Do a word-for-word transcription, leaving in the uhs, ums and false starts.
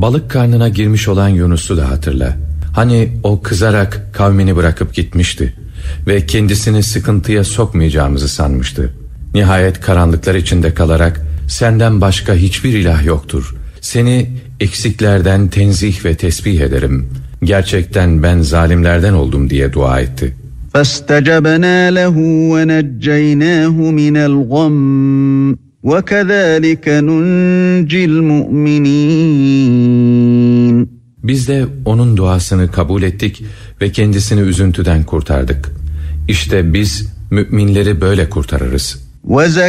Balık karnına girmiş olan Yunus'u da hatırla. Hani o kızarak kavmini bırakıp gitmişti ve kendisini sıkıntıya sokmayacağımızı sanmıştı. Nihayet karanlıklar içinde kalarak senden başka hiçbir ilah yoktur, seni eksiklerden tenzih ve tesbih ederim, gerçekten ben zalimlerden oldum diye dua etti. فَاسْتَجَبْنَا لَهُ وَنَجَّيْنَاهُ مِنَ الْغَمِّ وَكَذَٰلِكَ نُنْجِي الْمُؤْمِنِينَ. Biz de onun duasını kabul ettik ve kendisini üzüntüden kurtardık. İşte biz müminleri böyle kurtarırız.